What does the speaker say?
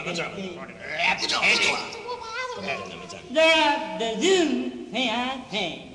不转， 不转，不转。 怎么转？ The zoom, hey,